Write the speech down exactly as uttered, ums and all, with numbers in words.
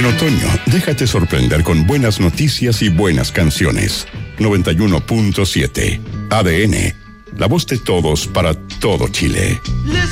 En otoño, déjate sorprender con buenas noticias y buenas canciones. noventa y uno punto siete A D N, la voz de todos para todo Chile.